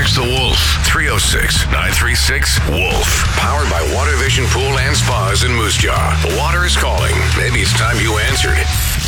Here's the Wolf. 306-936-WOLF. Powered by Water Vision Pool and Spas in Moose Jaw. The water is calling. Maybe it's time you answered.